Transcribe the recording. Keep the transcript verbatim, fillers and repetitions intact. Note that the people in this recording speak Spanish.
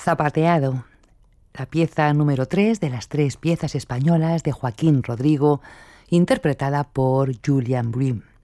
Zapateado, la pieza número tres de las tres piezas españolas de Joaquín Rodrigo, interpretada por Julian Bream.